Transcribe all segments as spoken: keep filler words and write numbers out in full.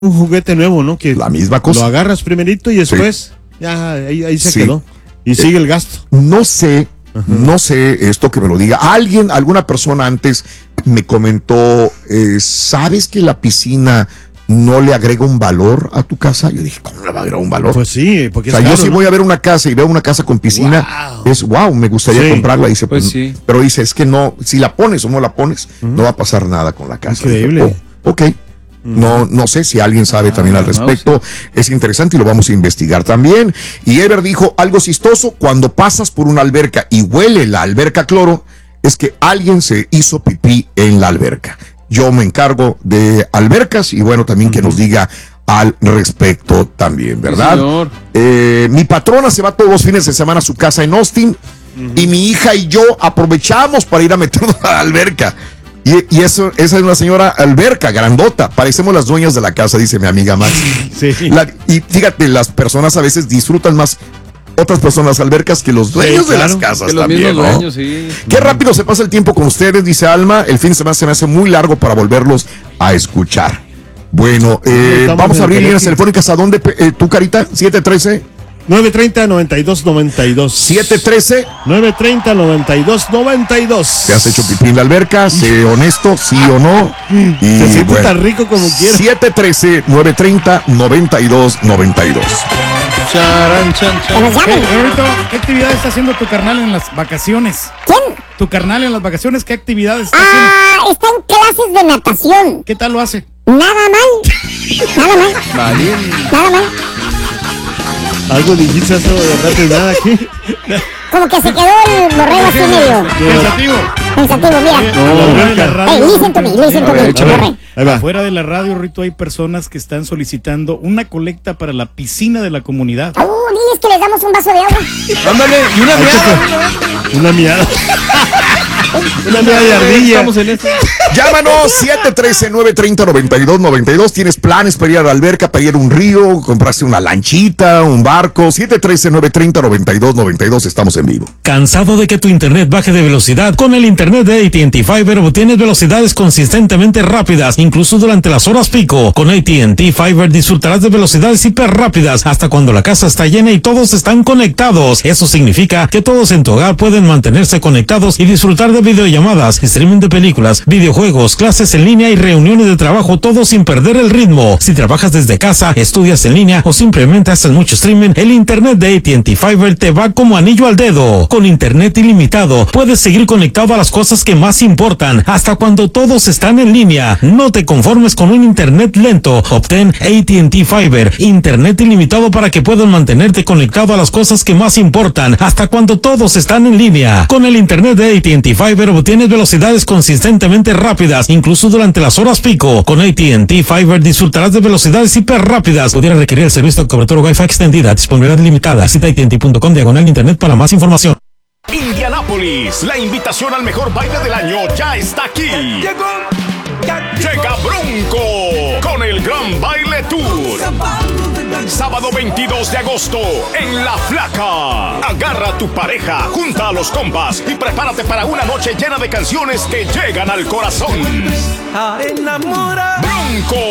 un juguete nuevo, ¿no? Que la misma cosa. Lo agarras primerito y después sí. ya ahí, ahí se sí. quedó. Y eh, sigue el gasto. No sé, uh-huh. no sé esto que me lo diga. Alguien, alguna persona antes me comentó, eh, ¿sabes que la piscina no le agrega un valor a tu casa? Yo dije, ¿cómo le va a agregar un valor? Pues sí, porque o sea, es yo caro, si ¿no? voy a ver una casa y veo una casa con piscina, wow. es wow, me gustaría sí. comprarla. Dice, pues, pues sí. Pero dice, es que no, si la pones o no la pones, uh-huh. no va a pasar nada con la casa. Increíble. Dije, oh, ok. No, no sé si alguien sabe ah, también al respecto. No, sí. Es interesante y lo vamos a investigar también. Y Ever dijo algo chistoso: cuando pasas por una alberca y huele la alberca a cloro, es que alguien se hizo pipí en la alberca. Yo me encargo de albercas y bueno, también uh-huh. que nos diga al respecto también, ¿verdad? Sí, eh, mi patrona se va todos los fines de semana a su casa en Austin uh-huh. y mi hija y yo aprovechamos para ir a meternos a la alberca. Y, y eso, esa es una señora alberca, grandota. Parecemos las dueñas de la casa, dice mi amiga Max. Sí. La, y fíjate, las personas a veces disfrutan más otras personas albercas que los dueños sí, claro, de las casas que los también, ¿no? Dueños, sí. Qué rápido se pasa el tiempo con ustedes, dice Alma. El fin de semana se me hace muy largo para volverlos a escuchar. Bueno, eh, vamos a abrir líneas telefónicas. ¿A dónde, eh, tú, Carita? siete uno tres nueve tres cero, noventa y dos noventa y dos. siete uno tres nueve tres cero, noventa y dos noventa y dos. ¿Te has hecho pipí en la alberca? Sé honesto, sí o no. Y se siente bueno, tan rico como quieras. siete uno tres nueve tres cero, noventa y dos noventa y dos. Charan, chan, chan. Hey, Roberto, ¿qué actividad está haciendo tu carnal en las vacaciones? ¿Quién? Tu carnal en las vacaciones, ¿qué actividades está ah, haciendo? Ah, está en clases de natación. ¿Qué tal lo hace? Nada mal. Nada mal. Vale. Nada mal. Algo dijiste eso de rato y nada aquí. Como que se quedó el borrego así medio. Pensativo. Pensativo, mira. No, no, hey, listen to me, listen to me. Afuera de la radio, Rito, hay personas que están solicitando una colecta para la piscina de la comunidad. Uh, diles que les damos un vaso de agua. Ándale, y una miada. Una miada. Una miada de ardilla. Estamos en esto. Llámanos siete uno tres nueve tres cero, noventa y dos noventa y dos. ¿Tienes planes para ir a la alberca, para ir a un río, compraste una lanchita, un barco? siete uno tres nueve tres cero, noventa y dos noventa y dos. Estamos en vivo. ¿Cansado de que tu internet baje de velocidad? Con el internet de A T and T Fiber obtienes velocidades consistentemente rápidas, incluso durante las horas pico. Con A T and T Fiber disfrutarás de velocidades hiper rápidas hasta cuando la casa está llena y todos están conectados. Eso significa que todos en tu hogar pueden mantenerse conectados y disfrutar de videollamadas, streaming de películas, videojuegos, clases en línea y reuniones de trabajo, todo sin perder el ritmo. Si trabajas desde casa, estudias en línea o simplemente haces mucho streaming, el internet de A T and T Fiber te va como anillo al dedo. Con internet ilimitado, puedes seguir conectado a las cosas que más importan, hasta cuando todos están en línea. No te conformes con un internet lento. Obtén A T and T Fiber, internet ilimitado para que puedas mantenerte conectado a las cosas que más importan, hasta cuando todos están en línea. Con el internet de A T and T Fiber obtienes velocidades consistentemente rápidas, incluso durante las horas pico. Con A T and T Fiber disfrutarás de velocidades hiper rápidas. Pudiera requerir el servicio de cobertura Wi-Fi extendida, disponibilidad limitada. Visita A T and T punto com diagonal internet para más información. Indianápolis, la invitación al mejor baile del año ya está aquí. Llegó, ya llega Bronco con el Gran Baile Tour. Sábado veintidós de agosto en La Flaca. Agarra a tu pareja, junta a los compas y prepárate para una noche llena de canciones que llegan al corazón. Bronco.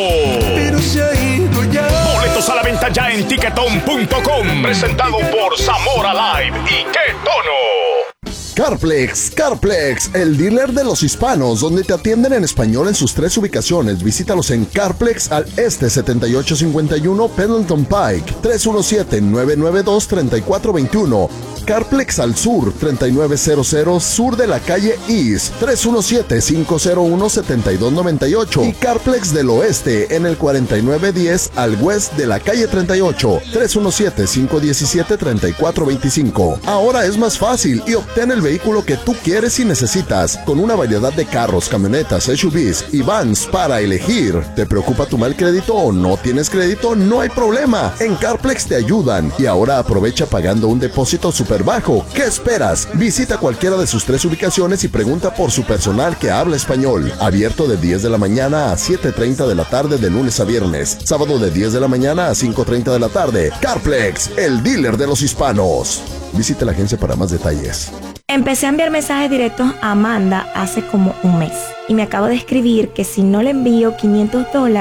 Boletos a la venta ya en ticketon punto com. Presentado por Zamora Live y Qué Tono. Carplex, Carplex, el dealer de los hispanos, donde te atienden en español en sus tres ubicaciones. Visítalos en Carplex al este setenta y ocho cincuenta y uno Pendleton Pike, tres uno siete, nueve nueve dos, tres cuatro dos uno. Carplex al sur, treinta y nueve cero cero sur de la calle East, tres uno siete, cinco cero uno, siete dos nueve ocho. Y Carplex del oeste en el cuarenta y nueve diez al west de la calle treinta y ocho, tres uno siete, cinco uno siete, tres cuatro dos cinco. Ahora es más fácil y obtén el vehículo que tú quieres y necesitas, con una variedad de carros, camionetas, S U Vs y vans para elegir. ¿Te preocupa tu mal crédito o no tienes crédito? No hay problema, en Carplex te ayudan. Y ahora aprovecha pagando un depósito súper bajo. ¿Qué esperas? Visita cualquiera de sus tres ubicaciones y pregunta por su personal que habla español. Abierto de diez de la mañana a siete treinta de la tarde de lunes a viernes. Sábado de diez de la mañana a cinco treinta de la tarde. Carplex, el dealer de los hispanos. Visite la agencia para más detalles. Empecé a enviar mensajes directos a Amanda hace como un mes y me acabo de escribir que si no le envío quinientos dólares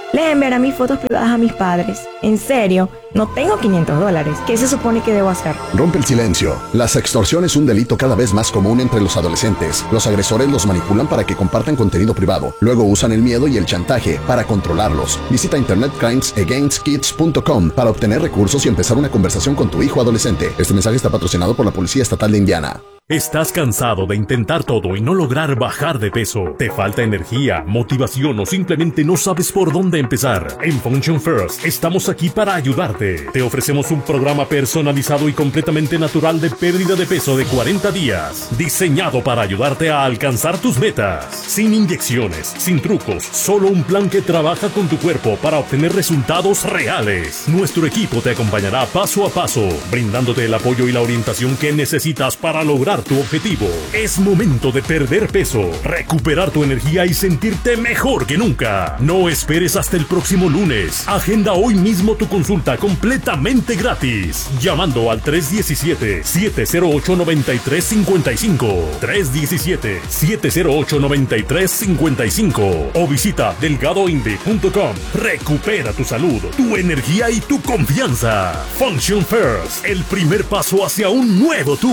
les enviará mis fotos privadas a mis padres. En serio, no tengo quinientos dólares. ¿Qué se supone que debo hacer? Rompe el silencio. La sextorsión es un delito cada vez más común entre los adolescentes. Los agresores los manipulan para que compartan contenido privado. Luego usan el miedo y el chantaje para controlarlos. Visita internet crimes against kids punto com para obtener recursos y empezar una conversación con tu hijo adolescente. Este mensaje está patrocinado por la Policía Estatal de Indiana. ¿Estás cansado de intentar todo y no lograr bajar de peso? ¿Te falta energía, motivación o simplemente no sabes por dónde empezar? En Function First estamos aquí para ayudarte. Te ofrecemos un programa personalizado y completamente natural de pérdida de peso de cuarenta días, diseñado para ayudarte a alcanzar tus metas. Sin inyecciones, sin trucos, solo un plan que trabaja con tu cuerpo para obtener resultados reales. Nuestro equipo te acompañará paso a paso, brindándote el apoyo y la orientación que necesitas para lograr tu objetivo. Es momento de perder peso, recuperar tu energía y sentirte mejor que nunca. No esperes hasta el próximo lunes. Agenda hoy mismo tu consulta completamente gratis, llamando al tres uno siete, siete cero ocho, nueve tres cinco cinco, tres uno siete, siete cero ocho, nueve tres cinco cinco o visita delgado inde punto com. Recupera tu salud, tu energía y tu confianza. Function First, el primer paso hacia un nuevo tú.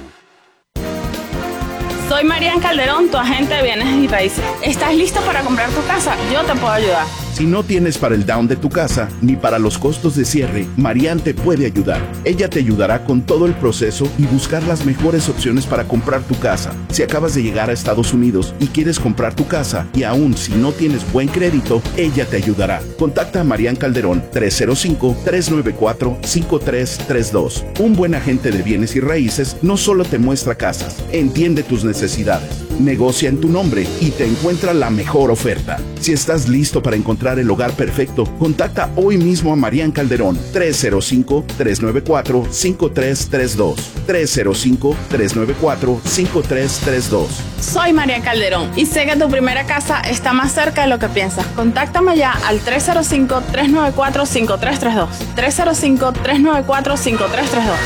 Soy Marian Calderón, tu agente de bienes y raíces. ¿Estás listo para comprar tu casa? Yo te puedo ayudar. Si no tienes para el down de tu casa, ni para los costos de cierre, Marian te puede ayudar. Ella te ayudará con todo el proceso y buscar las mejores opciones para comprar tu casa. Si acabas de llegar a Estados Unidos y quieres comprar tu casa, y aún si no tienes buen crédito, ella te ayudará. Contacta a Marian Calderón, tres cero cinco, tres nueve cuatro, cinco tres tres dos. Un buen agente de bienes y raíces no solo te muestra casas, entiende tus necesidades, negocia en tu nombre y te encuentra la mejor oferta. Si estás listo para encontrar el hogar perfecto, contacta hoy mismo a Marian Calderón, tres cero cinco, tres nueve cuatro, cinco tres tres dos, tres cero cinco, tres nueve cuatro, cinco tres tres dos. Soy Marian Calderón y sé que tu primera casa está más cerca de lo que piensas. Contáctame ya al tres cero cinco, tres nueve cuatro, cinco tres tres dos, tres cero cinco, tres nueve cuatro, cinco tres tres dos.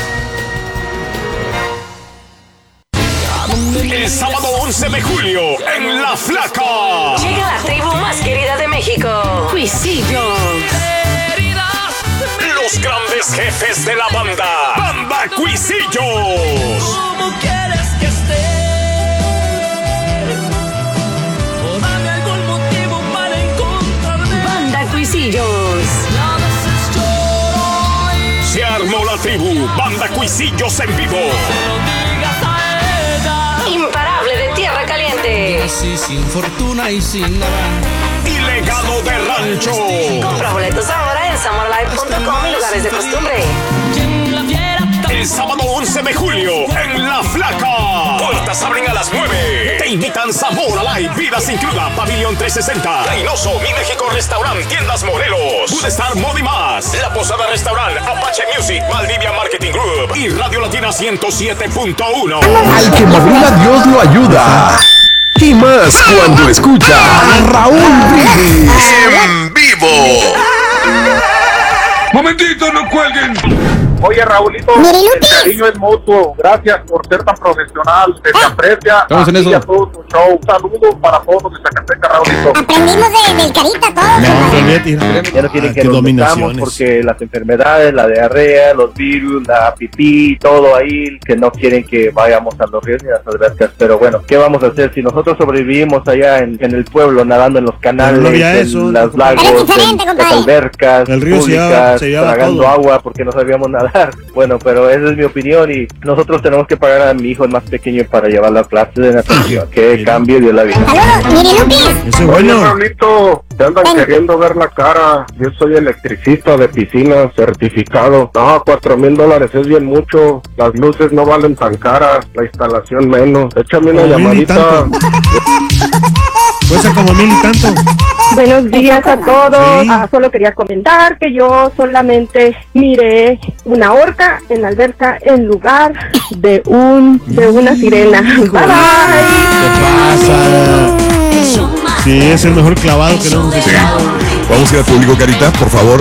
El sábado once de julio, en La Flaca, llega la tribu más querida de México, Cuisillos. Los grandes jefes de la banda, Banda Cuisillos. ¿Cómo quieres que esté? O dame algún motivo para encontrarme. Banda Cuisillos. Se armó la tribu, Banda Cuisillos en vivo. Imparable de Tierra Caliente. Así sin fortuna y sin nada. Y legado de rancho. Compra boletos ahora en summer live punto com y lugares de costumbre. El sábado once de julio, en La Flaca. Puertas abren a las nueve. Te invitan Zamora Live, Vida Sin Cruda, Pabellón trescientos sesenta, Reynoso, Mi México Restaurant, Tiendas Morelos, Food Star Mod y más, La Posada Restaurant, Apache Music, Valdivia Marketing Group y Radio Latina ciento siete punto uno. Al que madruga Dios lo ayuda. Y más cuando escucha a Raúl Brindis en vivo. Momentito, no cuelguen. Oye, Raulito, el cariño es mutuo. Gracias por ser tan profesional. Se te aprecia Estamos en eso. a todo tu show. Un saludo para todos los de Zacatecas, Raulito. Aprendimos de, del Carita todos. Ya no quieren que nos metamos porque las enfermedades, la diarrea, los virus, la pipí, todo ahí, que no quieren que vayamos a los ríos ni a las albercas. Pero bueno, ¿qué vamos a hacer? Si nosotros sobrevivimos allá en, en el pueblo, nadando en los canales, no en eso, las lagos, en las albercas el río públicas, se lleva, se tragando todo. agua porque no sabíamos nadar. Bueno, pero esa es mi opinión y nosotros tenemos que pagar a mi hijo el más pequeño para llevarlo a clases de natación. Que cambie Dios la vida. Ese Oye, bueno. Raulito, te andan Ven. queriendo ver la cara. Yo soy electricista de piscina certificado. No, cuatro mil dólares es bien mucho. Las luces no valen tan caras. La instalación menos. Échame una Como mil y llamadita. tanto. Cuesta como mil y tanto. Buenos días a todos. Sí. Ah, solo quería comentar que yo solamente miré una orca en la alberca en lugar de un de una sirena. Bye bye. ¿Qué pasa? Sí, es el mejor clavado que no hemos Sí. echado. Vamos a ir al público, Carita, por favor.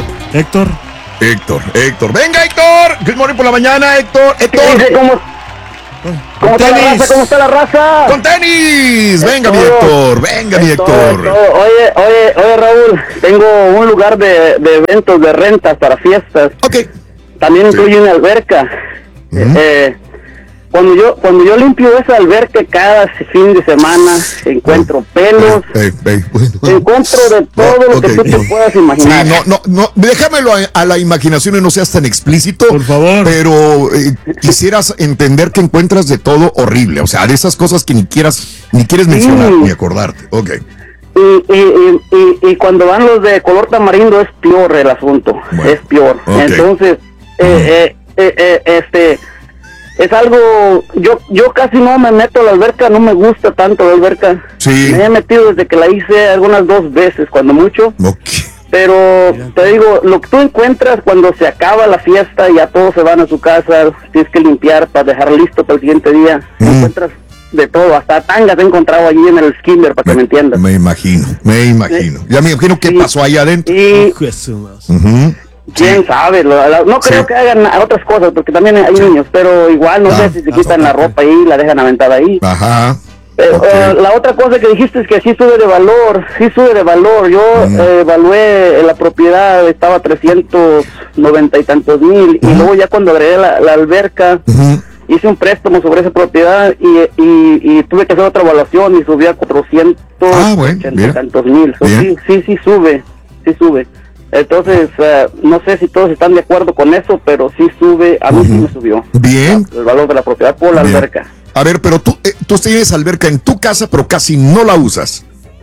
¿Cómo está la raza? ¿Cómo está la raza? ¡Con tenis! Venga, mi Héctor, venga, mi Héctor. Oye, oye, oye, Raúl, tengo un lugar de, de eventos, de rentas para fiestas. Ok. También incluye sí. una alberca. Uh-huh. eh, Cuando yo cuando yo limpio esa alberca cada fin de semana, encuentro pelos, hey, hey, hey, bueno. encuentro de todo no, lo okay. que tú te puedas imaginar. Sí, no, no, no, déjamelo a, a la imaginación y no seas tan explícito, por favor. Pero eh, quisieras entender que encuentras de todo horrible, o sea, de esas cosas que ni quieras, ni quieres mencionar, sí. ni acordarte. Ok. Y, y, y, y, y cuando van los de color tamarindo es peor el asunto, bueno. es peor. Okay. Entonces, eh, eh, eh, eh, este... es algo, yo yo casi no me meto a la alberca, no me gusta tanto la alberca. Sí. Me he metido desde que la hice algunas dos veces, cuando mucho. Okay. Pero te digo, lo que tú encuentras cuando se acaba la fiesta, ya todos se van a su casa, tienes que limpiar para dejar listo para el siguiente día. Mm. Encuentras de todo, hasta tangas he encontrado allí en el Skinner, para me, que me entiendas. Me imagino, me imagino. Sí. Ya me imagino qué sí. pasó ahí adentro. Y... Uh-huh. quién sí. sabe, lo, lo, no creo sí. que hagan otras cosas porque también hay sí. niños, pero igual no ah, sé si se quitan la ropa ahí y la dejan aventada ahí. Ajá. Pero, okay. uh, la otra cosa que dijiste es que sí sube de valor, sí sube de valor. Yo mm. eh, evalué la propiedad, estaba trescientos noventa y tantos mil mm. y luego ya cuando agregué la, la alberca mm. hice un préstamo sobre esa propiedad y, y, y tuve que hacer otra evaluación y subí a cuatrocientos ochenta y tantos mil. So, sí, sí, sí sube, sí sube. Entonces, uh, no sé si todos están de acuerdo con eso, pero sí sube, a mí uh-huh. sí me subió. Bien. El valor de la propiedad por la Bien. alberca. A ver, pero tú, eh, tú tienes alberca en tu casa, pero casi no la usas.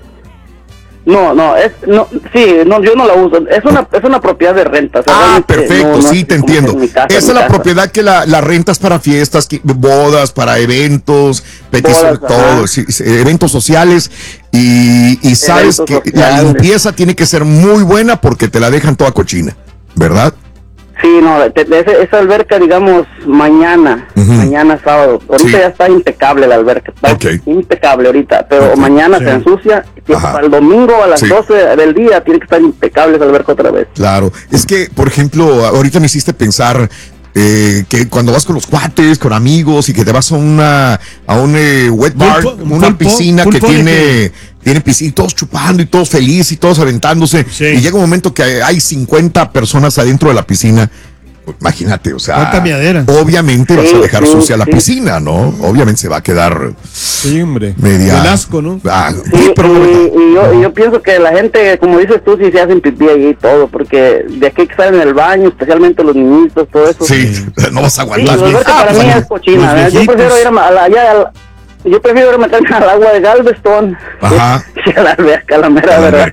No, no, es, no, sí, no, yo no la uso. Es una, es una propiedad de renta. O sea, ah, perfecto, no, no sí, te entiendo. Casa, esa es la casa. Propiedad que la, la rentas para fiestas, bodas, para eventos, peticiones, todo, sí, eventos sociales. Y, y sabes eventos que sociales. La limpieza tiene que ser muy buena porque te la dejan toda cochina, ¿verdad? Sí, no, de, de ese, esa alberca, digamos, mañana, uh-huh. mañana sábado. Ahorita sí. ya está impecable la alberca, está okay. impecable ahorita, pero okay. mañana sí. se ensucia. Y para el domingo a las sí. doce del día tiene que estar impecable esa alberca otra vez. Claro, es que, por ejemplo, ahorita me hiciste pensar eh, que cuando vas con los cuates, con amigos y que te vas a una a un eh, wet bar, pulpo, una pulpo, piscina pulpo, que tiene... Tienen piscina y todos chupando y todos felices y todos aventándose. Sí. Y llega un momento que hay cincuenta personas adentro de la piscina. Imagínate, o sea, obviamente vas a dejar sí, sucia sí, la sí. piscina, ¿no? Obviamente se va a quedar sí, hombre. media... El asco, ¿no? Ah, sí, pero... y, y, yo, y yo pienso que la gente, como dices tú, sí se hacen pipí ahí y todo, porque de aquí que están en el baño, especialmente los niñitos, todo eso. Sí, sí. no vas a aguantar. Sí, ah, para pues, mí es cochina, ¿eh? Yo prefiero ir a la... Ya, a la Yo prefiero ir a meterme al agua de Galveston Ajá. que a la alberca, la mera verdad.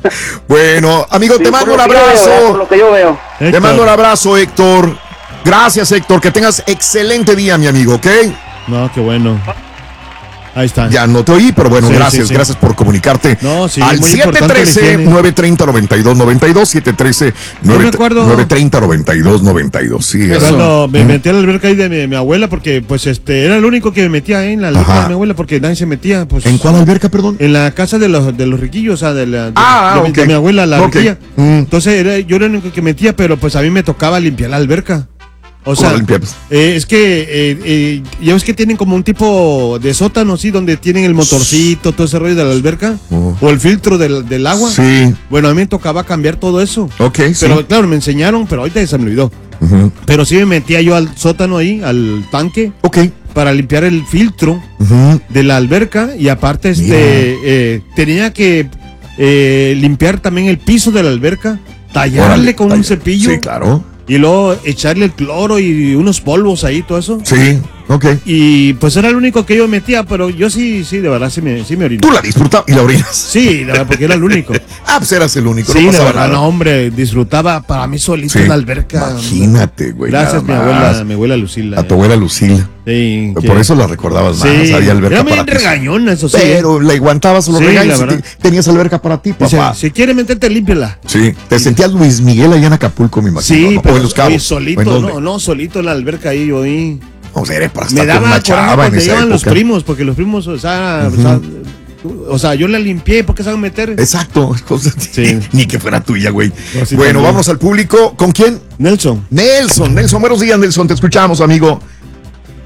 Bueno, amigo, sí, te mando un abrazo. Veo, por lo que yo veo. Te Héctor. mando un abrazo, Héctor. Gracias, Héctor. Que tengas excelente día, mi amigo, ¿ok? No, qué bueno. Ahí está. Ya no te oí, pero bueno, sí, gracias, sí, sí. gracias por comunicarte. No, sí, al siete uno tres, nueve tres cero, nueve dos nueve dos, siete uno tres, nueve tres cero, nueve dos nueve dos. Sí, eso. Cuando me metí a la alberca ahí de mi, mi abuela, porque pues este era el único que me metía ahí en la alberca Ajá. de mi abuela, porque nadie se metía. Pues, ¿en cuál alberca, perdón? En la casa de los, de los riquillos, o sea, de, la, de, ah, de, okay. de mi abuela, la okay. riquilla. Mm. Entonces era, yo era el único que metía, pero pues a mí me tocaba limpiar la alberca. O sea, eh, es que eh, eh, ya ves que tienen como un tipo de sótano, ¿sí? Donde tienen el motorcito, todo ese rollo de la alberca, oh. o el filtro del, del agua. Sí. Bueno, a mí me tocaba cambiar todo eso. Ok, Pero sí. claro, me enseñaron, pero ahorita ya se me olvidó. Uh-huh. Pero sí me metía yo al sótano ahí, al tanque. Ok. Para limpiar el filtro uh-huh. de la alberca. Y aparte, este eh, tenía que eh, limpiar también el piso de la alberca, tallarle Órale, con talla. un cepillo. Sí, claro. Y luego echarle el cloro y unos polvos ahí, todo eso. Sí, ok. Y pues era el único que yo metía, pero yo sí, sí, de verdad, sí me, sí me oriné. ¿Tú la disfrutabas y la orinas? Sí, la verdad, porque era el único. Ah, pues eras el único. Sí, no de verdad, nada. no, hombre, disfrutaba para mí solito sí. en la alberca. Imagínate, güey. Gracias, mi abuela, mi abuela Lucila. A tu abuela Lucila. Sí. Por que... eso la recordabas más. Sí. Había alberca era para muy regañona, eso sí. Pero le aguantabas los sí, regaños. Tenías alberca para ti, papá. Dice, si quiere meterte, límpiala. Sí. Te sentías Luis Miguel allá en Acapulco, me imagino. Sí, ¿no? pero en Los Cabos. solito, no, no, solito en la alberca ahí, yo ahí. O sea, era para me estar daba con una chava en esa llegaban época. Los primos, porque los primos, o sea, uh-huh. o sea, o sea, yo la limpié, ¿por qué se van a meter? Exacto, sí. Ni que fuera tuya, güey. No, sí, bueno, también. Vamos al público. ¿Con quién? Nelson. Nelson, Nelson, buenos días, Nelson, te escuchamos, amigo.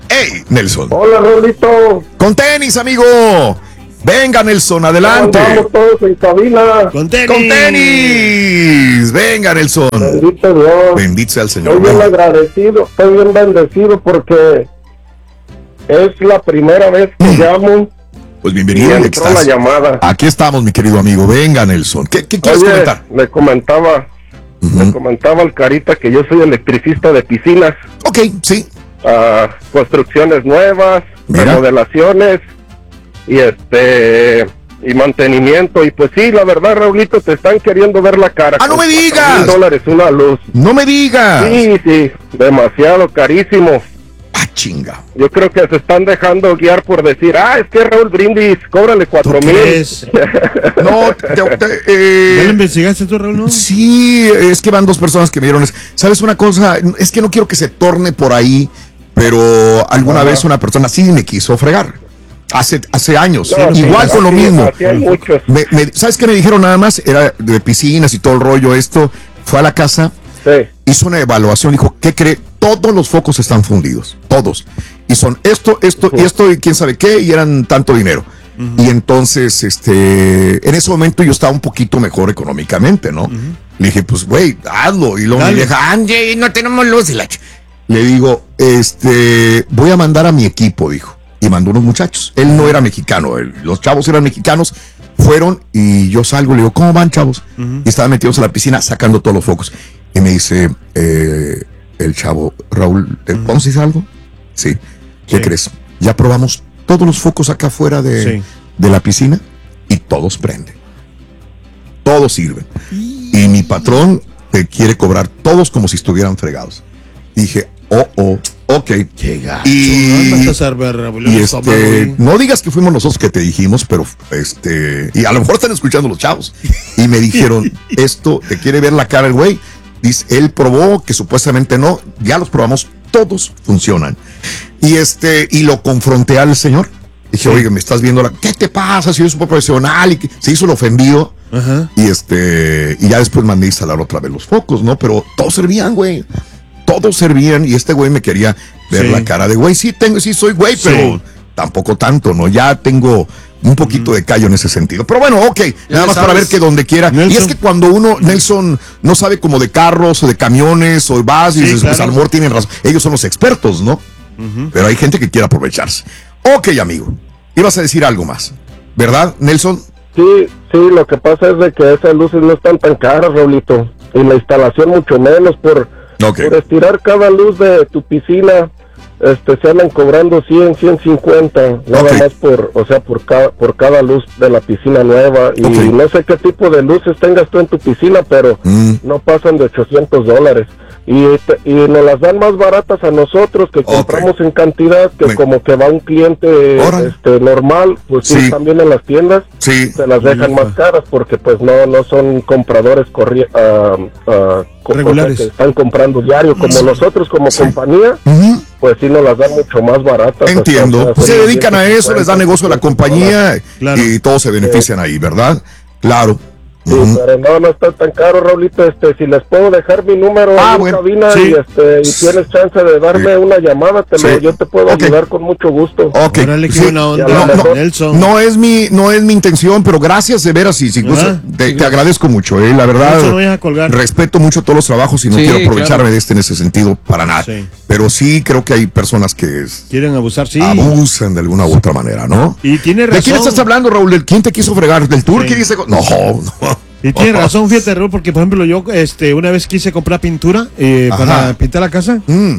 Hey, Nelson. Hola, Raulito. Con tenis, amigo. Venga, Nelson, adelante. Vamos todos en cabina. Con tenis. Con tenis. Venga, Nelson. Bendito Dios. Bendito sea el Señor. Estoy bien Venga. agradecido, estoy bien bendecido porque es la primera vez que llamo. Pues bienvenido, y aquí entró estás. la llamada. Aquí estamos, mi querido amigo. Venga, Nelson. ¿Qué, qué quieres Oye, comentar? le comentaba, Uh-huh. le comentaba al Carita que yo soy electricista de piscinas. Ok, sí. Uh, construcciones nuevas, Mira. remodelaciones y este y mantenimiento. Y pues sí, la verdad, Raulito, te están queriendo ver la cara. ¡Ah, no me cuatro digas! mil dólares una luz. ¡No me digas! Sí, sí, demasiado carísimo. ¡Ah, chinga! Yo creo que se están dejando guiar por decir, ah, es que Raúl Brindis, cóbrale cuatro mil. No, te, te, eh, ¿Ya lo investigaste tú, Raúl? No? Sí, es que van dos personas que me dieron. ¿Sabes una cosa? Es que no quiero que se torne por ahí, pero alguna Ajá. vez una persona sí me quiso fregar. Hace, hace años, No, igual sí, con lo así- mismo. así hay muchos. Me- me- ¿Sabes qué me dijeron nada más? Era de piscinas y todo el rollo esto. Fue a la casa, Sí. hizo una evaluación, dijo, ¿qué cree? Todos los focos están fundidos, todos. Y son esto, esto y esto y quién sabe qué, y eran tanto dinero. Y entonces, este, en ese momento yo estaba un poquito mejor económicamente, ¿no? Le dije, pues, güey, hazlo. Y luego me Dale. dijo, Angie, no tenemos luz. Y la ch-". Le digo, este, voy a mandar a mi equipo, dijo. Y mandó unos muchachos. Él no era mexicano, él- los chavos eran mexicanos. Fueron y yo salgo y le digo, ¿cómo van, chavos? Y estaban metidos a la piscina sacando todos los focos. Y me dice, eh, el chavo, Raúl, ¿te ¿podemos decir algo? Sí. ¿Qué Sí. crees? Ya probamos todos los focos acá afuera de, Sí. de la piscina y todos prenden. Todos sirven. Y mi patrón te quiere cobrar todos como si estuvieran fregados. Dije, oh, oh, ok. Y, Vas a saber, Raúl, y el este, estómago, güey. no digas que fuimos nosotros que te dijimos, pero este, y a lo mejor están escuchando los chavos. Y me dijeron, esto, te quiere ver la cara el güey. Dice, él probó que supuestamente no, ya los probamos, todos funcionan. Y este, y lo confronté al señor. Dije, oye, me estás viendo la, ¿qué te pasa? Si eres un profesional, y que se hizo el ofendido. Ajá. Y este, y ya después mandé a instalar otra vez los focos, ¿no? Pero todos servían, güey. Todos servían, y este güey me quería ver Sí. la cara de güey. Sí, tengo, sí soy güey, pero Sí. tampoco tanto, ¿no? Ya tengo un poquito de callo en ese sentido. Pero bueno, ok, nada más para ver que donde quiera. Nelson. Y es que cuando uno, Nelson, no sabe como de carros o de camiones o vas y Sí, dices, pues claro. a lo mejor tienen razón. Ellos son los expertos, ¿no? Pero hay gente que quiere aprovecharse. Ok, amigo, ibas a decir algo más, ¿verdad, Nelson? Sí, sí, lo que pasa es de que esas luces no están tan caras, Raulito. Y la instalación mucho menos por, Ok. por estirar cada luz de tu piscina. Este, se andan cobrando cien, ciento cincuenta, nada Ok. más por, o sea, por cada, por cada luz de la piscina nueva. Y Ok. no sé qué tipo de luces tengas tú en tu piscina, pero Mm. no pasan de ochocientos dólares. Y, te- y nos las dan más baratas a nosotros, que compramos en cantidad, que Me- como que va un cliente Órale. este, normal, pues sí, Sí. también en las tiendas Sí. se las dejan más caras porque pues no no son compradores corri ah, ah, co- Regulares. o sea, que están comprando diario como nosotros como Sí. compañía, Ujú. pues sí nos las dan mucho más baratas. Entiendo. O sea, Se son dedican a eso, les da negocio a la compañía Claro. y todos se benefician ahí, ¿verdad? Claro. Sí, Ujú. pero no, no está tan caro, Raulito. Este, si les puedo dejar mi número Ah, ahí en bueno, cabina sí. y, este, y tienes chance de darme Sí. una llamada, te lo- Sí. yo te puedo Ok. ayudar con mucho gusto. Ok. Órale, qué Sí. buena onda, Ya, no, no, Nelson. no es mi, no es mi intención, pero gracias de veras y si gusta, Ajá. te, te agradezco mucho, eh, la verdad. Nelson, no vayas a colgar. Respeto mucho todos los trabajos y no Sí, quiero aprovecharme claro. de este en ese sentido para nada. Sí. Pero sí creo que hay personas que es- Quieren abusar, sí. abusan de alguna u otra manera, ¿no? Y tiene razón. ¿De quién estás hablando, Raúl? ¿De quién te quiso fregar? ¿Del tour? Sí. ¿Qué dice? No, no. Y tiene razón, fíjate, Raúl, porque por ejemplo yo este, una vez quise comprar pintura eh, Ajá. para pintar la casa Mm.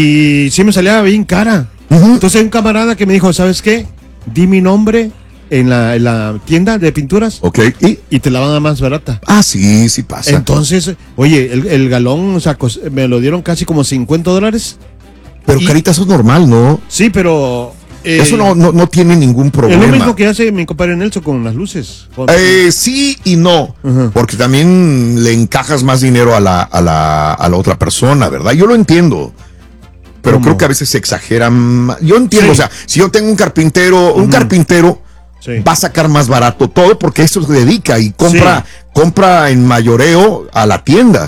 y sí me salía bien cara. Ujú. Entonces hay un camarada que me dijo, ¿sabes qué? Di mi nombre en la, en la tienda de pinturas Ok, y. y te la van a dar más barata. Ah, sí, sí pasa. Entonces, oye, el, el galón, o sea, cos- me lo dieron casi como cincuenta dólares. Pero, y- Carita, eso es normal, ¿no? Sí, pero... eh, Eso no, no, no tiene ningún es problema. lo mismo que hace mi compadre Nelson con las luces. Con- Eh, sí y no, Ujú. porque también le encajas más dinero a la, a la, a la otra persona, ¿verdad? Yo lo entiendo, pero ¿Cómo? creo que a veces se exageran. ma- Yo entiendo, Sí. o sea, si yo tengo un carpintero, un carpintero Sí. va a sacar más barato todo porque eso se dedica y compra, compra en mayoreo a la tienda.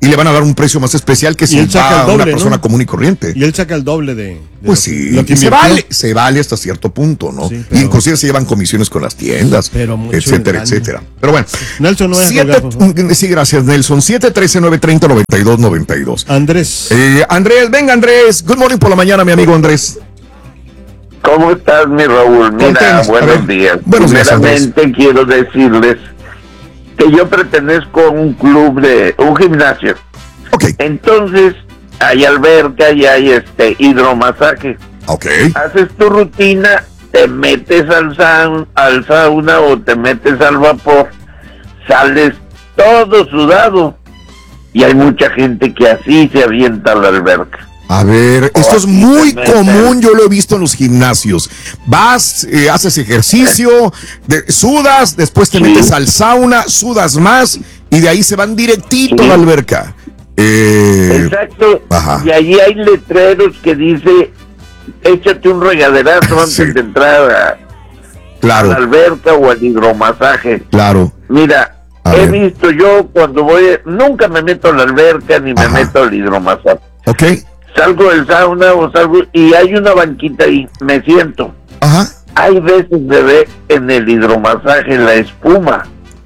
y le van a dar un precio más especial que si él saca va el doble, una persona ¿no? común y corriente. Y él saca el doble de, de pues lo, sí, lo que se invirtió. vale, se vale hasta cierto punto, ¿no? Sí, pero, y inclusive se llevan comisiones con las tiendas, pero mucho etcétera, engaño. etcétera. Pero bueno. Nelson, no siete, sí, gracias, Nelson. siete uno tres, nueve tres cero, nueve dos nueve dos. Andrés. Eh, Andrés, venga, Andrés. Good morning por la mañana, mi amigo Andrés. ¿Cómo estás, mi Raúl? Mira, Contents, buenos días. Buenos días, Primeramente quiero decirles que yo pertenezco a un club de un gimnasio. Okay. Entonces, hay alberca y hay este hidromasaje. Okay. Haces tu rutina, te metes al, saun, al sauna o te metes al vapor, sales todo sudado. Y hay mucha gente que así se avienta a la alberca. A ver, esto es muy común, yo lo he visto en los gimnasios. Vas, eh, haces ejercicio, de, sudas, después te sí. metes al sauna, sudas más y de ahí se van directito sí. a la alberca. Eh, Exacto. Ajá. Y allí hay letreros que dice, échate un regaderazo antes sí. de entrar a, claro. a la alberca o al hidromasaje. Claro. Mira, a he ver. visto yo cuando voy, nunca me meto a la alberca ni me Ajá. meto al hidromasaje. Ok. Salgo del sauna o salgo y hay una banquita ahí, me siento. Ajá. Hay veces se ve en el hidromasaje la espuma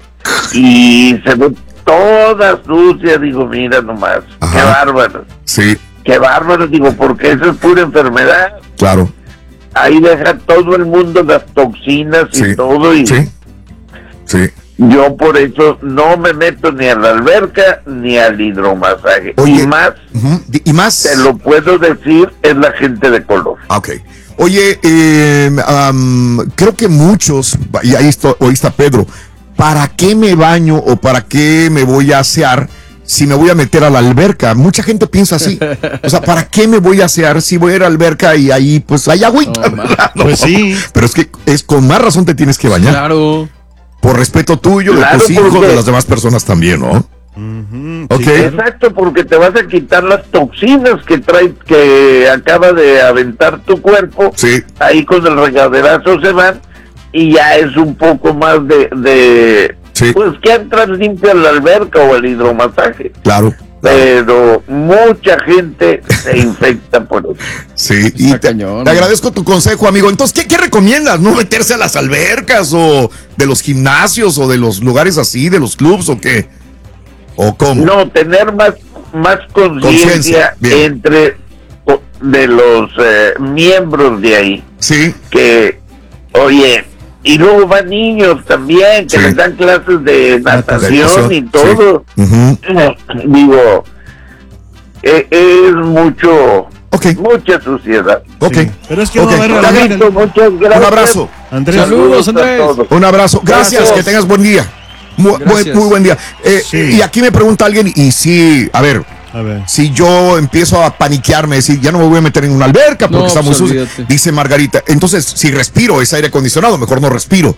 y se ve toda sucia, digo, mira nomás, Ajá. qué bárbaro. Sí. Qué bárbaro, digo, porque eso es pura enfermedad. Claro. Ahí deja todo el mundo las toxinas sí. y todo y sí. Sí. Yo por eso no me meto ni a la alberca ni al hidromasaje. Oye, y más, uh-huh. y más, te lo puedo decir, es la gente de color. Ok. Oye, eh, um, creo que muchos, y ahí está, ahí está Pedro, ¿para qué me baño o para qué me voy a asear si me voy a meter a la alberca? Mucha gente piensa así. O sea, ¿para qué me voy a asear si voy a ir a la alberca y ahí pues hay agüita? No, no. Pues sí. Pero es que es con más razón te tienes que bañar. Claro. Por respeto tuyo, claro, de tus hijos, porque... de las demás personas también, ¿no? Uh-huh, okay. Sí, exacto, porque te vas a quitar las toxinas que trae, que acaba de aventar tu cuerpo. Sí. Ahí con el regaderazo se van y ya es un poco más de, de sí. pues que entras limpio a la alberca o al hidromasaje. Claro. Pero mucha gente se infecta por eso. Sí, y te, te agradezco tu consejo, amigo. Entonces, ¿qué, ¿qué recomiendas? ¿No meterse a las albercas o de los gimnasios o de los lugares así, de los clubs o qué? ¿O cómo? No, tener más, más conciencia entre de los eh, miembros de ahí. Sí. Que, oye, y luego van niños también, que sí. les dan clases de natación de y todo. Sí. Uh-huh. Digo, eh, es mucho, okay. mucha suciedad. Ok. Sí. Pero es que okay. no va a haber David, muchas gracias. Un abrazo. Andrés. Saludos, Andrés. Un abrazo. Gracias, gracias, que tengas buen día. Muy, muy, muy buen día. Eh, sí. Y aquí me pregunta alguien, y sí, a ver, a ver, si yo empiezo a paniquearme, decir, ya no me voy a meter en una alberca porque no, está muy sucio, dice Margarita, entonces si respiro es aire acondicionado, mejor no respiro.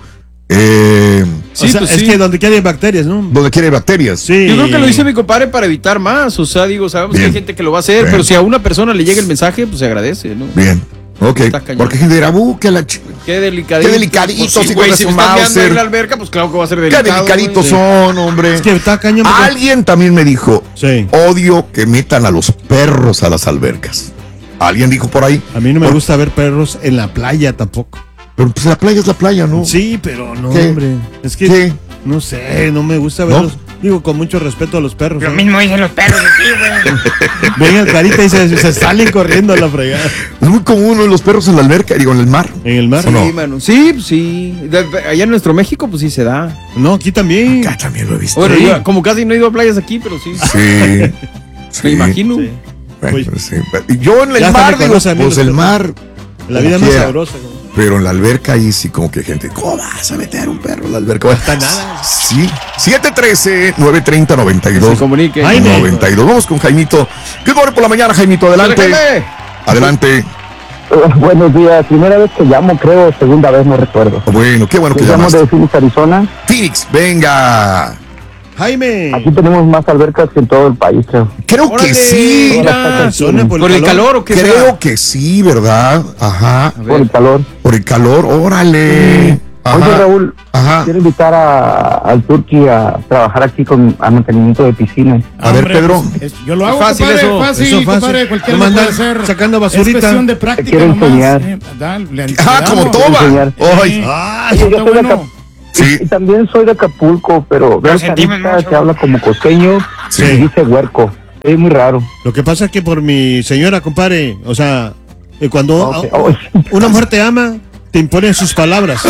Eh, sí, o sea, pues es sí. que donde quiera hay bacterias, ¿no? Donde quiera hay bacterias. Sí. Yo creo que lo dice mi compadre para evitar más, o sea, digo, sabemos Bien. que hay gente que lo va a hacer, Bien. pero si a una persona le llega el mensaje, pues se agradece, ¿no? Bien. Ok, porque gente dirá, uh, que la ch... Qué delicadito. Qué delicaditos, pues sí, güey, si están mirando en la alberca, pues claro que va a ser delicado. Qué delicaditos wey. son, hombre. Es que está cañón. Alguien también me dijo, sí. odio que metan a los perros a las albercas. ¿Alguien dijo por ahí? A mí no me por... gusta ver perros en la playa tampoco. Pero pues la playa es la playa, ¿no? Sí, pero no, ¿Qué? hombre. Es que, ¿Qué? no sé, no me gusta verlos. ¿No? Digo, con mucho respeto a los perros. Lo ¿no? mismo dicen los perros aquí, güey. Vengan, carita, y se, se salen corriendo a la fregada. Es muy común, ¿no? Los perros en la alberca, digo, en el mar. ¿En el mar? Sí, no? mano. Sí, pues sí. De, de, allá en nuestro México, pues sí se da. No, aquí también. Acá también lo he visto. Bueno, sí. yo, como casi no he ido a playas aquí, pero sí. Sí. sí. Me imagino. Sí. Bueno, pues, sí. Yo en el mar, digo, pues el mar. La vida más sabrosa, ¿no? Pero en la alberca ahí sí como que gente, ¿cómo vas a meter un perro en la alberca? No está nada. Sí, siete uno tres, nueve tres cero, noventa y dos. Se comunique. noventa y dos. Vamos con Jaimito. ¿Qué por la mañana, Jaimito? Adelante. Adelante. Uh, buenos días. Primera vez que llamo, creo, segunda vez, no recuerdo. Bueno, qué bueno que llamas. Llamo de Phoenix, Arizona. Phoenix, venga. Jaime. Aquí tenemos más albercas que en todo el país, creo. Creo Órale, que sí. Mira, ¿Por, ¿Por el calor, calor o qué? Creo sea? que sí, ¿verdad? Ajá. Por el calor. Por el calor, órale. Ajá. Oye, Raúl, Ajá. quiero invitar a, al Turqui a trabajar aquí con a mantenimiento de piscinas. A ver, Pedro. Es- yo lo hago, Fácil compadre, eso, fácil, eso fácil. compadre, cualquiera No lo puede mandar hacer. sacando Es basurita. cuestión de Te práctica quiero nomás. enseñar. eh, da- le- le Ah, damos. como Quiero toma. enseñar. Ay. Ay, Oye, yo está soy de bueno. Acap- Sí. y también soy de Acapulco, pero veo sentimos carita mucho. que habla como costeño Sí. y dice huerco. Es muy raro. lo que pasa es que por mi señora, compadre, o sea, eh, cuando Ok, a- oye. una mujer te ama, te impone sus palabras.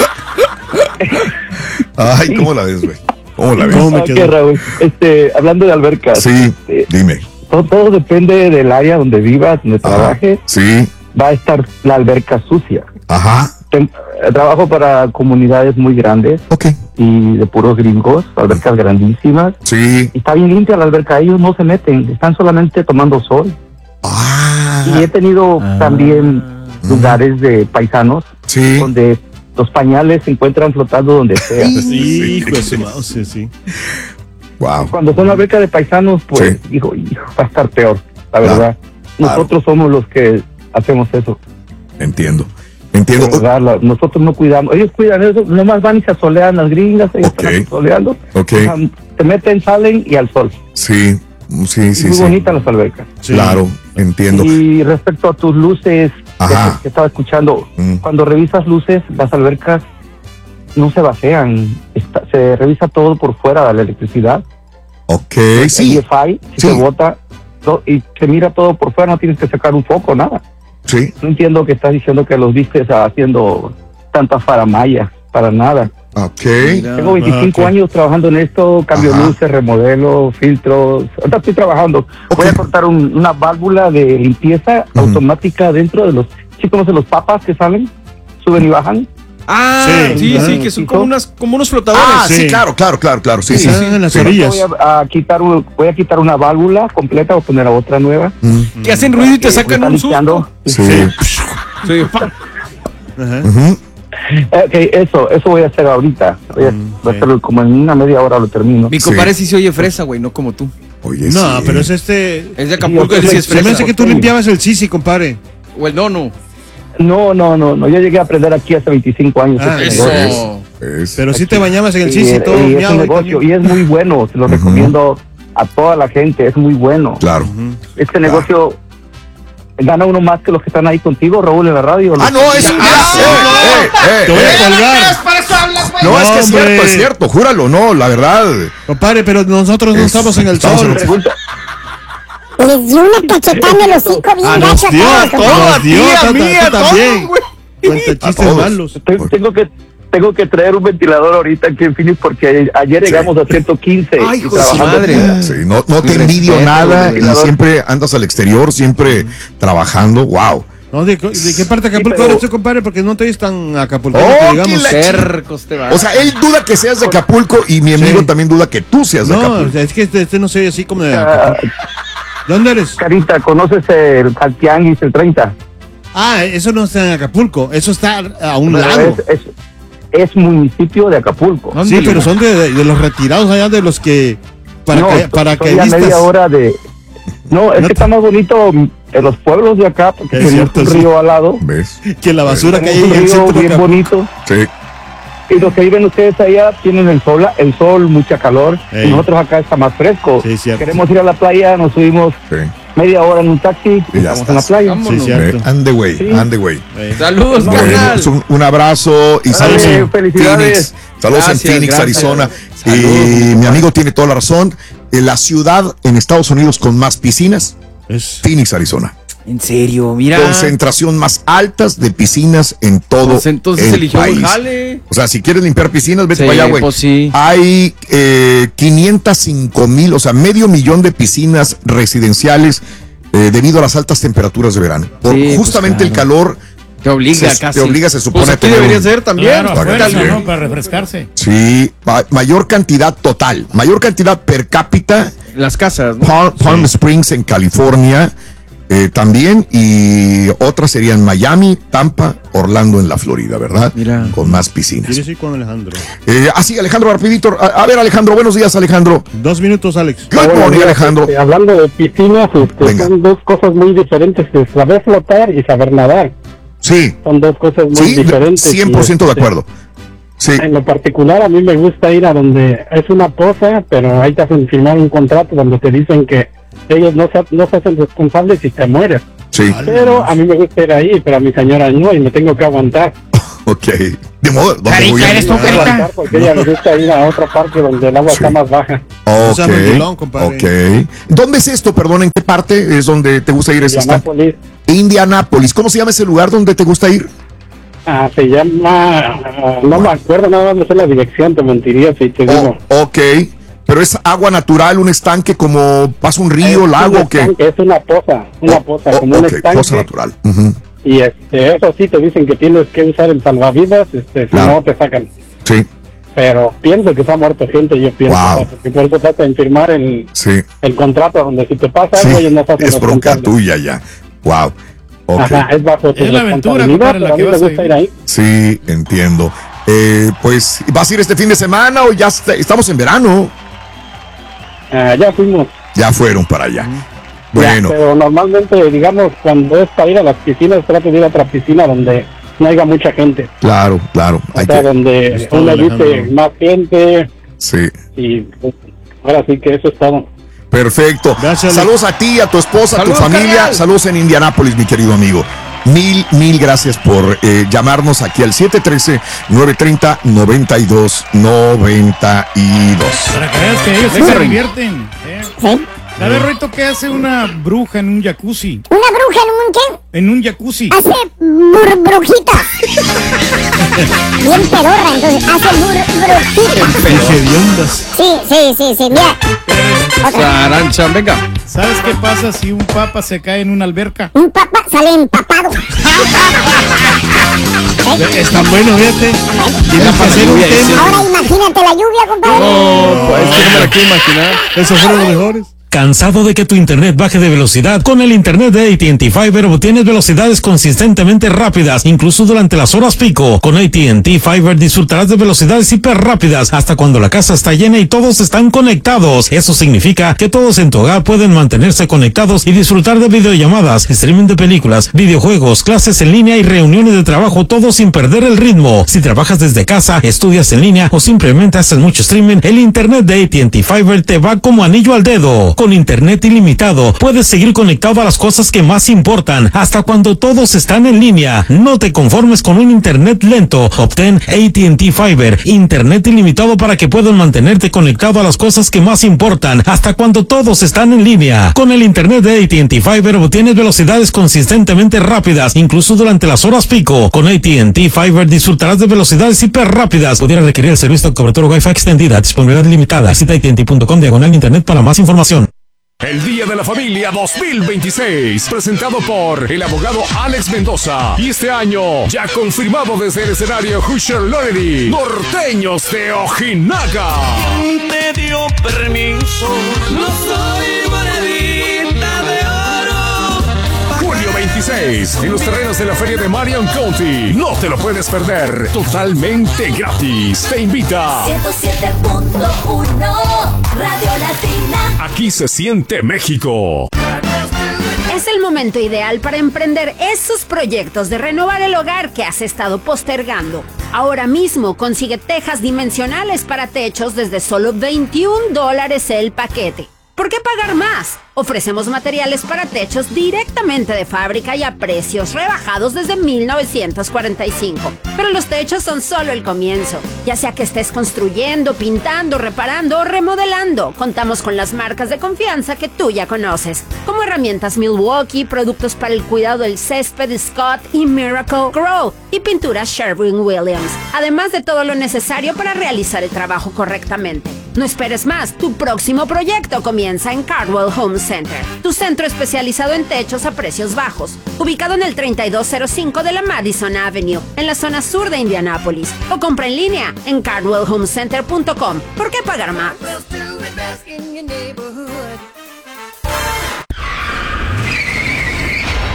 Ay, ¿cómo la ves, güey? ¿Cómo la ves? ¿Cómo me Ok, quedó? Raúl, este, hablando de albercas, Sí, este, dime. todo, todo depende del área donde vivas, donde trabajes. Sí, Va a estar la alberca sucia. ajá, Ten- eh, trabajo para comunidades muy grandes ok, y de puros gringos, albercas grandísimas. sí. Y está bien limpia la alberca, ellos no se meten, están solamente tomando sol. Ah, Y he tenido también lugares de paisanos sí. donde los pañales se encuentran flotando donde sea. Sí, hijo de su mouse, sí, sí. Wow. Cuando son alberca de paisanos, pues, Sí. hijo, hijo, va a estar peor, la Claro, verdad. claro. Nosotros somos los que hacemos eso. Entiendo, entiendo. de verdad, la- nosotros no cuidamos. Ellos cuidan eso, nomás van y se asolean las gringas, ellos Ok. están asoleando. Ok, O sea, se meten, salen y al sol. sí, sí, sí, Muy sí. bonitas las albercas. Sí. Claro, entiendo. Y respecto a tus luces, Ajá. que, que estaba escuchando, Mm. cuando revisas luces, las albercas no se vacían, está- se revisa todo por fuera de la electricidad. Ok, El sí, I F I Sí. se bota to- y se mira todo por fuera, no tienes que sacar un foco, nada. sí. No entiendo que estás diciendo que los vistes haciendo tanta faramaya, para nada. Ok, Tengo veinticinco ok. años trabajando en esto, cambio Ajá. luces, remodelo, filtros. Ahorita estoy trabajando. Voy a cortar un- una válvula de limpieza Ujú. automática dentro de los... ¿Sí conoces los papas que salen? Suben y bajan. Ah, Sí, sí, sí, ah, que son ¿sí? como unas, como unos flotadores. Ah, sí, Sí. claro, claro, claro, claro. Sí, sí. Ah, en las Sí. orillas. Voy a, a quitar un- voy a quitar una válvula completa, voy a poner otra nueva. Mm, Que hacen ruido y te Que sacan está un limpiando. susto. sí. Sí, pa. Ajá. Ujú. Eh, Ok, eso, eso voy a hacer ahorita. Voy a, Mm, voy a sí. hacerlo como en una media hora lo termino. Mi Sí. compadre sí se oye fresa, güey, no como tú. Oye, No, sí. pero es este. Es de Acapulco, Sí, él sí es Se me fresa. hace que tú limpiabas el Sisi, compadre. O el nono. No, no, no, no. Yo llegué a aprender aquí hace veinticinco años. Ah, este Eso. negocio. Es- Pero sí te bañabas en el Y, Sisi, eh, todo y es miado un ahí negocio también. y es muy bueno, se lo Ujú. recomiendo a toda la gente, es muy bueno. Claro. Este negocio gana uno más que los que están ahí contigo, Raúl, en la radio. Ah, no, es un Ah, eh, eh, Te voy a eh, colgar. Para eso hablas, güey. No, es que es Hombre. cierto, es cierto, júralo, no, la verdad. Compadre, pero nosotros no Es- estamos en el estamos sol. en el- Pregunta, Les dio una cachetada en el hocico bien Ah, nos gacho a dio, todos, compadre. nos dio, tía, tata- mía, tú también. todo, güey. Cuenta A chistes todos. malos. te- tengo que tengo que traer un ventilador ahorita aquí en Phoenix porque ayer llegamos a ciento quince. Ay, y hijo de su trabajando madre. aquí. Sí, no, no te Mi envidio respeto, nada güey. y siempre andas al exterior, siempre trabajando. Wow. No, ¿de, de qué parte de Acapulco pero- eres tú, compadre? Porque no te oyes tan acapulqueño Oh, que qué digamos. la- Cercos te van. O sea, él duda que seas de Acapulco y mi amigo Sí. también duda que tú seas de No, Acapulco. es que este, este no se oye así como de Ah, Acapulco. ¿De dónde eres? Carita, ¿conoces el Caltianguis, el treinta? Ah, eso no está en Acapulco, eso está a un Pero lado. Es, es, es municipio de Acapulco. Sí, pero son de, de los retirados allá, de los que para no, ca- estoy a paracaidistas. media hora de... No, es No que te- está más bonito en los pueblos de acá, porque Es tenemos cierto, un sí. río al lado. ¿Ves? Que la basura que hay Tenemos en un el río centro de bien Acapulco. bonito. Sí. Y los que viven ustedes allá tienen el sol, el sol, mucha calor. Ey. Y nosotros acá está más fresco. Sí, cierto. Queremos ir a la playa, nos subimos Sí. media hora en un taxi y Y ya estamos en la estás. playa. Vámonos. Sí, cierto. Ve, And the way, Sí. and the way. Eh, Saludos, No, carnal. Pues un, un abrazo y saludos Dale, en felicidades. Phoenix. Saludos Gracias, en Phoenix, gracias. Arizona. Saludos, Y mi amigo tiene toda la razón. Eh, La ciudad en Estados Unidos con más piscinas, es- Phoenix, Arizona. En serio, mira. Concentración más altas de piscinas en todo Pues entonces el eligió país. el jale. O sea, si quieres limpiar piscinas, vete Sí, para allá, güey. pues sí. Hay eh, quinientos cinco mil, o sea, medio millón de piscinas residenciales eh, debido a las altas temperaturas de verano. Por Sí, pues justamente el claro. calor Te obliga se, casi. te obliga, se supone, Pues a aquí tener debería un- ser también. Claro, Está afuera, bien. ¿no? Para refrescarse. Sí, ma- mayor cantidad total, mayor cantidad per cápita, Las casas, ¿no? Palm, Palm Springs en California eh, también, y otras serían Miami, Tampa, Orlando en la Florida, ¿verdad? Mira. Con más piscinas. ¿Quieres ir con Alejandro? Eh, así, Alejandro, rapidito. A, a ver, Alejandro, buenos días, Alejandro. Dos minutos, Alex. Good morning, Alejandro. Este, hablando de piscinas, este, Venga. son dos cosas muy diferentes, que es saber flotar y saber nadar. Sí, Son dos cosas muy sí, diferentes. cien por ciento y, de este, acuerdo. Sí. En lo particular, a mí me gusta ir a donde es una posa, pero ahí te hacen firmar un contrato donde te dicen que ellos no se, no se hacen responsables si te mueres. Sí. Pero a mí me gusta ir ahí, pero a mi señora no, y me tengo que aguantar. Ok. De modo, ¿dónde Carita, voy a- ¿eres tú, Carita? Porque ella le gusta ir a otra parte donde el agua Sí. está más baja. Ok, sea, mandilón, compadre. ok. ¿Dónde es esto, perdón? ¿En qué parte es donde te gusta ir? ¿Es esta? Indianápolis. Indianápolis. ¿Cómo se llama ese lugar donde te gusta ir? Ah, se llama, ah, no me acuerdo nada más, no sé la dirección, te mentiría si te digo. Ok. ¿Pero es agua natural, un estanque como pasa un río, Es lago un o qué? estanque, Es una poza, una poza, como un Ok, estanque. poza natural. Ujú. Y este, eso sí, te dicen que tienes que usar el salvavidas, este, si Claro. no te sacan. Sí, Pero pienso que se ha muerto gente, yo pienso, Wow. o sea, porque por eso trata de firmar el, sí. el contrato donde si te pasa Sí, algo, ellos no se hacen es bronca responsables. tuya ya. Wow. Ok. Ajá, es bajo tu Es la aventura, responsabilidad, compadre, la pero a que mí me vas a gusta ir ahí. Sí, entiendo. Eh, pues, ¿vas a ir este fin de semana o ya está- estamos en verano? Ah, ya fuimos. Ya fueron para allá. Bueno, Ya, pero normalmente, digamos, cuando es para ir a las piscinas, trato de ir a otra piscina donde no haya mucha gente. claro, claro. O Hay sea, que, donde Es todo, uno evite Alejandro. más gente sí. y pues, ahora sí que eso es todo. Perfecto. Saludos a ti, a tu esposa, a tu Saludos, familia. carnal. Saludos en Indianápolis, mi querido amigo. Mil, mil gracias por eh, llamarnos aquí al siete uno tres, nueve tres cero, nueve dos nueve dos. Para que veas que ellos sí Venga, se Rey. divierten. ¿eh? Sí. ¿Sabes, Rito, qué hace una bruja en un jacuzzi? ¿Una bruja en un qué? En un jacuzzi. Hace bur- brujita. Bien pedorra, entonces hace bur- brujita. Sí, sí, sí, sí, mira. Arancha, venga. ¿Sabes qué pasa si un papa se cae en una alberca? Un papa sale empapado. Está bueno, fíjate. Tienes que hacer un tema. Ahora imagínate la lluvia, compadre. No, pues es que no me la quiero imaginar. Esos fueron los mejores. ¿Cansado de que tu internet baje de velocidad? Con el internet de A T and T Fiber obtienes velocidades consistentemente rápidas, incluso durante las horas pico. Con A T and T Fiber disfrutarás de velocidades hiper rápidas hasta cuando la casa está llena y todos están conectados. Eso significa que todos en tu hogar pueden mantenerse conectados y disfrutar de videollamadas, streaming de películas, videojuegos, clases en línea y reuniones de trabajo, todo sin perder el ritmo. Si trabajas desde casa, estudias en línea o simplemente haces mucho streaming, el internet de A T and T Fiber te va como anillo al dedo. Con internet ilimitado, puedes seguir conectado a las cosas que más importan, hasta cuando todos están en línea. No te conformes con un internet lento. Obtén A T and T Fiber, internet ilimitado para que puedas mantenerte conectado a las cosas que más importan, hasta cuando todos están en línea. Con el internet de A T and T Fiber obtienes velocidades consistentemente rápidas, incluso durante las horas pico. Con A T and T Fiber disfrutarás de velocidades hiper rápidas. Pudiera requerir el servicio de cobertura Wi-Fi extendida, disponibilidad limitada. Visita A T and T punto com diagonal internet para más información. El Día de la Familia dos mil veintiséis, presentado por el abogado Alex Mendoza. Y este año, ya confirmado desde el escenario Hoosier Loredy, Norteños de Ojinaga. Te dio permiso, no soy monedita de oro. Julio veintiséis, en los terrenos de la Feria de Marion County. No te lo puedes perder, totalmente gratis. Te invita. ciento siete punto uno Radio Latina. Aquí se siente México. Es el momento ideal para emprender esos proyectos de renovar el hogar que has estado postergando. Ahora mismo consigue tejas dimensionales para techos desde solo veintiún dólares el paquete. ¿Por qué pagar más? Ofrecemos materiales para techos directamente de fábrica y a precios rebajados desde mil novecientos cuarenta y cinco. Pero los techos son solo el comienzo. Ya sea que estés construyendo, pintando, reparando o remodelando, contamos con las marcas de confianza que tú ya conoces, como herramientas Milwaukee, productos para el cuidado del césped Scott y Miracle Grow y pinturas Sherwin-Williams, además de todo lo necesario para realizar el trabajo correctamente. No esperes más, tu próximo proyecto comienza en Cardwell Home Center, tu centro especializado en techos a precios bajos, ubicado en el treinta y dos cero cinco de la Madison Avenue, en la zona sur de Indianápolis, o compra en línea en cardwell home center punto com. ¿Por qué pagar más?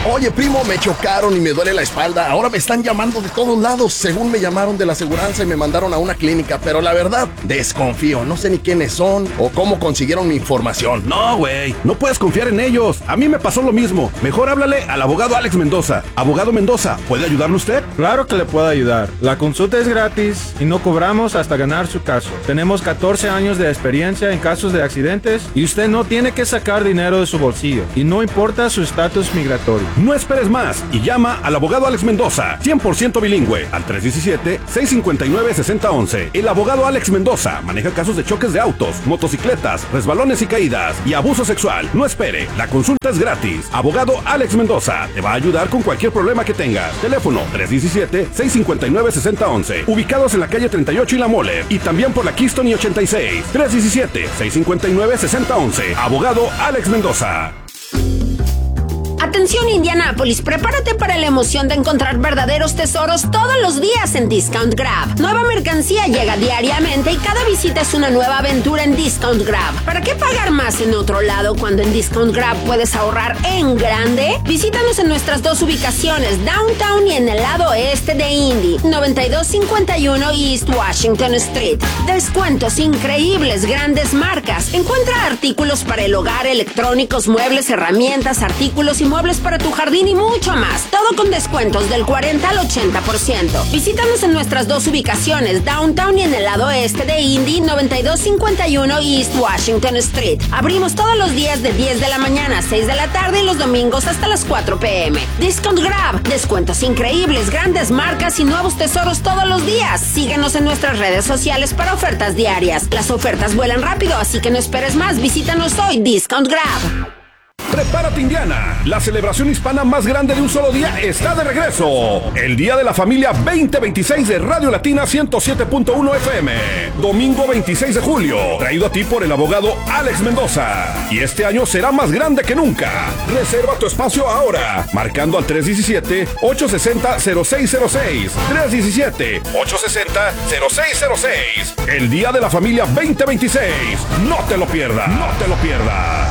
Oye, primo, me chocaron y me duele la espalda. Ahora me están llamando de todos lados. Según me llamaron de la aseguranza y me mandaron a una clínica. Pero la verdad, desconfío. No sé ni quiénes son o cómo consiguieron mi información. No, güey. No puedes confiar en ellos. A mí me pasó lo mismo. Mejor háblale al abogado Alex Mendoza. Abogado Mendoza, ¿puede ayudarle usted? Claro que le puedo ayudar. La consulta es gratis y no cobramos hasta ganar su caso. Tenemos catorce años de experiencia en casos de accidentes y usted no tiene que sacar dinero de su bolsillo. Y no importa su estatus migratorio. No esperes más y llama al abogado Alex Mendoza, cien por ciento bilingüe, al tres uno siete, seis cinco nueve, seis cero uno uno. El abogado Alex Mendoza maneja casos de choques de autos, motocicletas, resbalones y caídas y abuso sexual. No espere, la consulta es gratis. Abogado Alex Mendoza te va a ayudar con cualquier problema que tengas. Teléfono tres uno siete, seis cinco nueve, seis cero uno uno. Ubicados en la calle treinta y ocho y La Mole y también por la Keystone y ochenta y seis. tres uno siete, seis cinco nueve, seis cero uno uno. Abogado Alex Mendoza. Atención Indianápolis, prepárate para la emoción de encontrar verdaderos tesoros todos los días en Discount Grab. Nueva mercancía llega diariamente y cada visita es una nueva aventura en Discount Grab. ¿Para qué pagar más en otro lado cuando en Discount Grab puedes ahorrar en grande? Visítanos en nuestras dos ubicaciones, Downtown y en el lado oeste de Indy, noventa y dos cincuenta y uno East Washington Street. Descuentos increíbles, grandes marcas. Encuentra artículos para el hogar, electrónicos, muebles, herramientas, artículos y muebles para tu jardín y mucho más. Todo con descuentos del cuarenta al ochenta por ciento. Visítanos en nuestras dos ubicaciones, Downtown y en el lado este de Indy, noventa y dos cincuenta y uno East Washington Street. Abrimos todos los días de diez de la mañana a seis de la tarde y los domingos hasta las cuatro pm. Discount Grab, descuentos increíbles, grandes marcas y nuevos tesoros todos los días. Síguenos en nuestras redes sociales para ofertas diarias. Las ofertas vuelan rápido, así que no esperes más. Visítanos hoy, Discount Grab. Prepárate, Indiana. La celebración hispana más grande de un solo día está de regreso. El Día de la Familia veinte veintiséis de Radio Latina ciento siete punto uno F M. Domingo veintiséis de julio. Traído a ti por el abogado Alex Mendoza. Y este año será más grande que nunca. Reserva tu espacio ahora. Marcando al tres uno siete, ocho seis cero, cero seis cero seis. tres uno siete, ocho seis cero, cero seis cero seis. El Día de la Familia veinte veintiséis. No te lo pierdas. No te lo pierdas.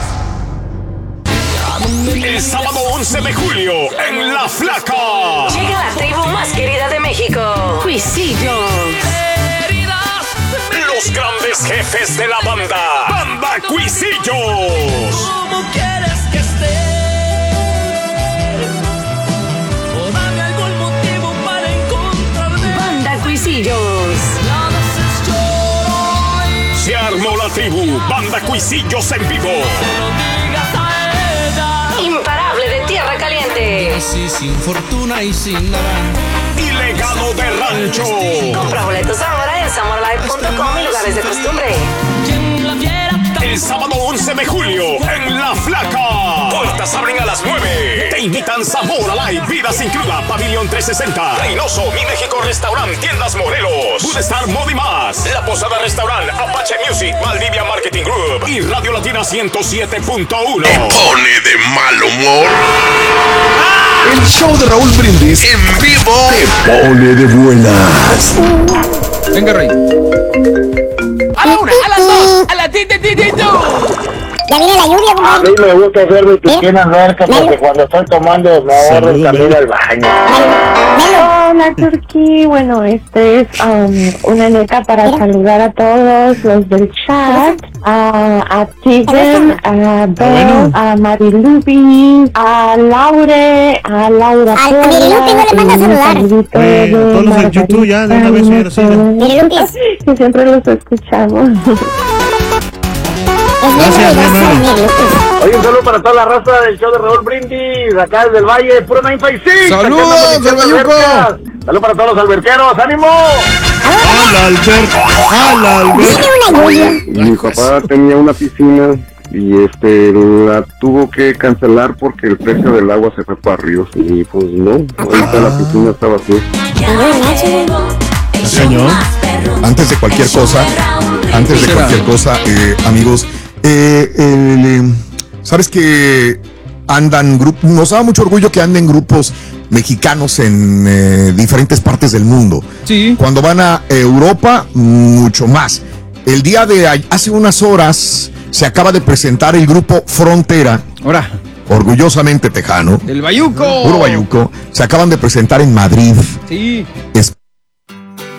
El sábado once de julio, en La Flaca. Llega la tribu más querida de México, Cuisillos. Los grandes jefes de la banda, Banda Cuisillos. ¿Cómo quieres que esté? O dame algún motivo para encontrarme. Banda Cuisillos. Se armó la tribu, Banda Cuisillos en vivo. Imparable de Tierra Caliente. Así sin fortuna y sin nada. Y Legado de Rancho. Compra boletos ahora en summer live punto com y lugares de costumbre. El sábado once de julio, en La Flaca. Puertas abren a las nueve. Te invitan Zamora Live, Vida Sin Cruda, Pabellón trescientos sesenta, Reynoso, Mi México Restaurant, Tiendas Morelos, Food Star Mod y más, La Posada Restaurant, Apache Music, Maldivia Marketing Group y Radio Latina ciento siete punto uno. Te pone de mal humor. El show de Raúl Brindis en vivo te pone de buenas. Venga, Rey. A la una, a las dos, a la ti, ti, ti, ti, tú. Ya viene la lluvia, A mí me gusta hacer mi piscina en alberca porque cuando estoy tomando me ahorro el camino al baño. Hola, Turquí. Bueno, este es um, una neta para saludar a todos los del chat, a, a Tigen, a Beth, a Marilupi, a Laure, a Laura. A Marilupi no le manda a saludar. Eh, todos los de YouTube ya, de una vez, señora Cida. Que siempre los escuchamos. Gracias, mi hermano. Oye, un saludo para toda la raza del show de Raúl Brindis, acá desde el Valle, puro noventa y seis. ¡Saludos, Albayuco! Saludos para todos los alberqueros, ¡ánimo! ¡Hala, Alberto! ¡Hala, Alberto! Mi papá tenía una piscina y este la tuvo que cancelar porque el precio del agua se fue para arriba y pues no, ahorita la piscina está vacía. Señor, antes de cualquier cosa, antes de cualquier cosa, eh, amigos, eh, el, eh, sabes que andan grupos, nos da mucho orgullo que anden grupos mexicanos en eh, diferentes partes del mundo. Sí. Cuando van a Europa, mucho más. El día de hace unas horas se acaba de presentar el grupo Frontera. Ahora. orgullosamente tejano. Del Bayuco. Puro Bayuco. Se acaban de presentar en Madrid. Sí. Es